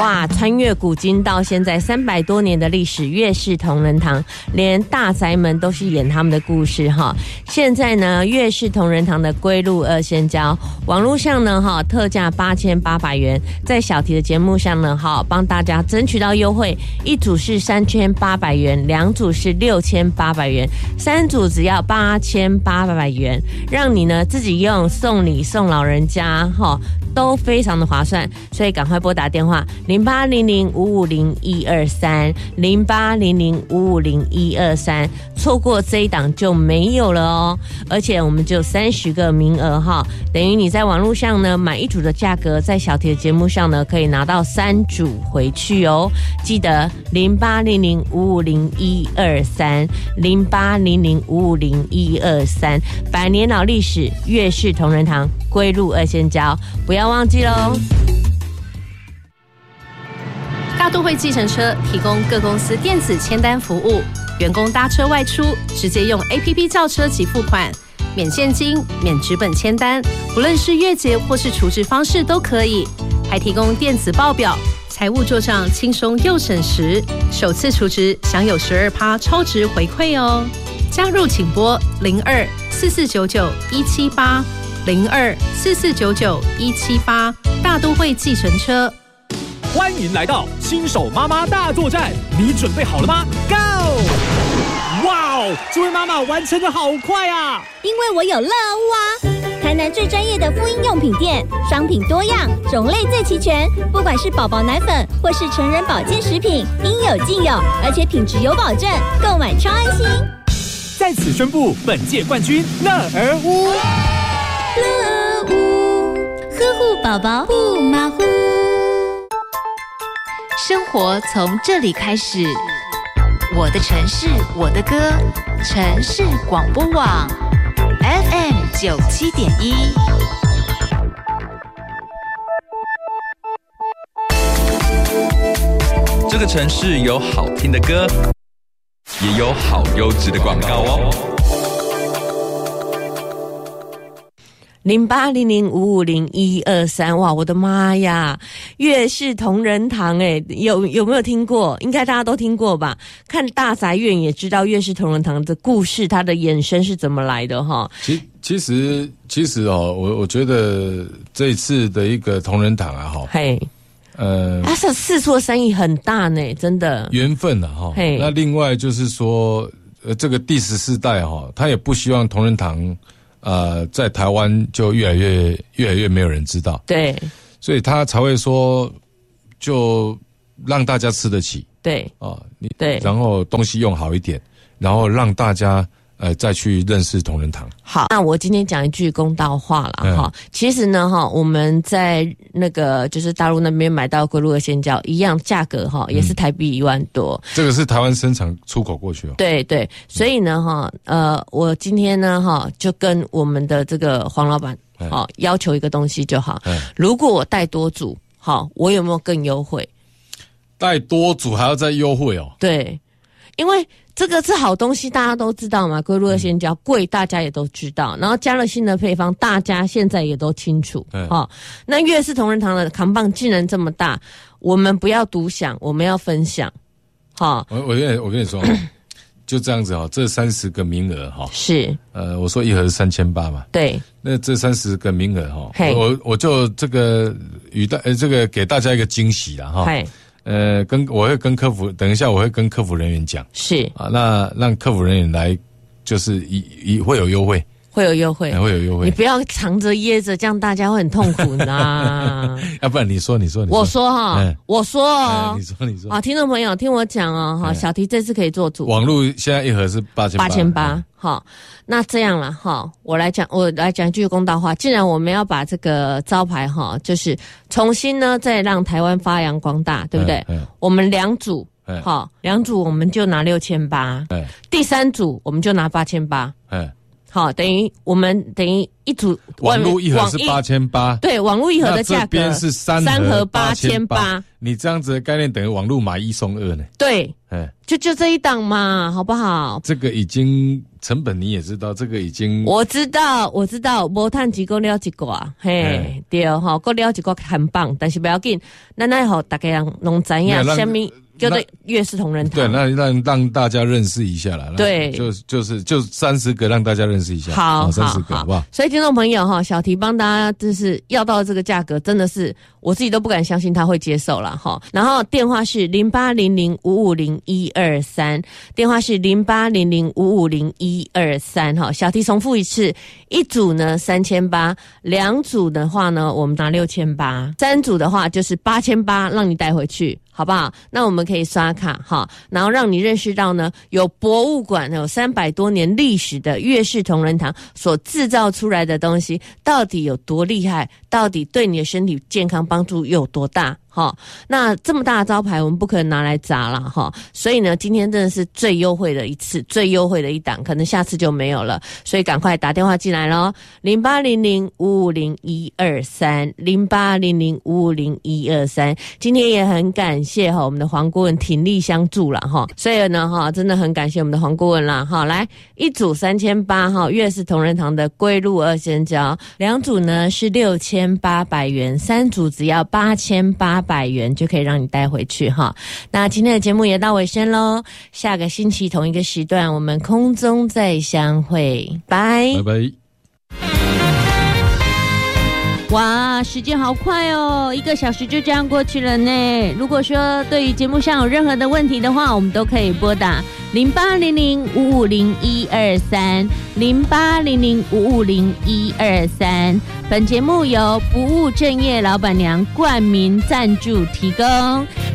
哇，穿越古今到现在300多年的历史，粤式同仁堂连大宅门都是演他们的故事哈。现在呢，粤式同仁堂的龟鹿二仙胶，网络上呢特价8800元，在小题的节目上呢帮大家争取到优惠，一组是3800元，2组是6800元，3组只要8800元，让你呢自己用送礼送老人家都非常的划算，所以赶快拨打电话0800550123 0800550123，错过这一档就没有了哦。而且我们只有30个名额等于你在网络上呢买一组的价格，在小铁的节目上呢可以拿到3组回去哦。记得0800550123 0800550123，百年老历史，粤式同仁堂龟鹿二仙胶，不要忘记喽。 大都会计程车提供各公司电子签单服务，员工搭车外出直接用 APP 叫车及付款，免现金、免纸本签单，不论是月结或是储值方式都可以，还提供电子报表，财务做账轻松又省时，首次储值享有12%超值回馈哦。加入请拨02-4499-178 02-4499-178，大都会计程车。 欢迎来到新手妈妈大作战，你准备好了吗 ？Go！ 哇哦，这位妈妈完成的好快啊！ 因为我有乐屋啊，台南最专业的妇婴用品店，商品多样，种类最齐全，不管是宝宝奶粉或是成人保健食品，应有尽有，而且品质有保证，购买超安心。 在此宣布本届冠军乐儿屋。 乐屋，呵护宝宝不马虎。 生活从这里开始，我的城市，我的歌，城市广播网 FM97.1。 这个城市有好听的歌，也有好优质的广告哦。 0800550123，哇，我的妈呀！粤式同仁堂，有没有听过？应该大家都听过吧？看大宅院也知道粤式同仁堂的故事，它的衍生是怎么来的哈。 其实我觉得这一次的一个同仁堂啊， 它是四处的生意很大呢，真的缘分啊哈。那另外就是说，这个第14代他也不希望同仁堂。在台湾就越来越没有人知道， 对， 所以他才会说，就让大家吃得起， 对， 对，然后东西用好一点，然后让大家再去认识同仁堂。 好，那我今天讲一句公道话了哈。其实呢我们在那个就是大陆那边买到龟鹿二仙胶一样价格也是台币1万多。 这个是台湾生产出口过去哦。 对对，所以呢我今天呢就跟我们的这个黄老板要求一个东西就好。如果我带多组我有没有更优惠？ 带多组还要再优惠哦？ 对，因为这个是好东西，大家都知道嘛，龟鹿二仙胶贵，大家也都知道。然后加了新的配方，大家现在也都清楚。那粤式同仁堂的扛棒竟然这么大，我们不要独享，我们要分享。 我跟你说，就这样子这30个名额是我说一盒是3800嘛， 对， 那这30个名额我就这个这个给大家一个惊喜啦我会跟客服，等一下我会跟客服人员讲，是那让客服人员来，就是会有优惠，会有优惠，你不要藏着掖着，这样大家会很痛苦呢。要不然你说，我说我说你说听众朋友听我讲小提这次可以做主，网络现在一盒是8800。那这样了我来讲一句公道话，既然我们要把这个招牌就是重新呢再让台湾发扬光大，对不对？我们2组2组我们就拿6800，第3组我们就拿8800，等于一组网络一盒是8800，对，网络一盒的价格，那这边是3盒8800，你这样子的概念等于网络买1送2呢？对，就这一档嘛，好不好？这个已经成本你也知道，这个已经我知道，无趁钱够了一个，嘿，对吼，够了一个很棒，但是不要紧，咱来吼大家人拢知影什么叫做月式同仁堂。 对，那让大家认识一下啦。 对， 就30个让大家认识一下。 好 ，30个好不好？ 所以听众朋友哈，小提帮大家就是要到这个价格，真的是我自己都不敢相信他会接受了哈。然后电话是0800550123，电话是0800550123哈。小提重复一次，一组呢3800，两组的话呢我们拿6800，三组的话就是8800，让你带回去。好不好？那我们可以刷卡哈，然后让你认识到呢，有博物馆有300多年历史的月式同仁堂所制造出来的东西到底有多厉害，到底对你的身体健康帮助有多大。那这么大的招牌我们不可能拿来砸了哈，所以呢今天真的是最优惠的一次，最优惠的一档，可能下次就没有了，所以赶快打电话进来咯，0800550123，0800550123。今天也很感谢我们的黄顾问鼎力相助了哈，所以呢真的很感谢我们的黄顾问啦哈。来一组3800哈，月式同仁堂的龟鹿2仙胶，两组呢是6800元，三组只要8800元就可以让你带回去哈。那今天的节目也到尾声咯，下个星期同一个时段我们空中再相会，拜拜。 哇，时间好快哦，1个小时就这样过去了呢。如果说对于节目上有任何的问题的话，我们都可以拨打0800550123，0800550123。本节目由不务正业老板娘冠名赞助提供。